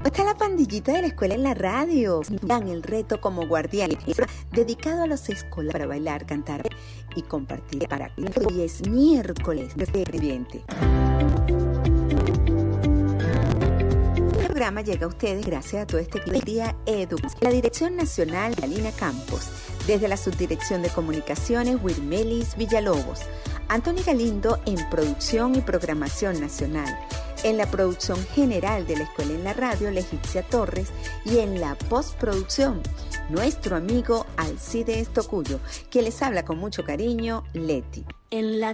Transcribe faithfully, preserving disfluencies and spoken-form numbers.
Está la pandillita de la escuela en la radio. Dan el reto como guardianes, dedicado a los escolares para bailar, cantar y compartir para que hoy es miércoles de escribiente. El programa llega a ustedes gracias a todo este día Edu, la Dirección Nacional de Alina Campos, desde la Subdirección de Comunicaciones Wilmelis Villalobos, Antonio Galindo en Producción y Programación Nacional, en la producción general de la Escuela en la Radio, Leticia Torres, y en la postproducción, nuestro amigo Alcides Tocuyo, que les habla con mucho cariño, Leti. En la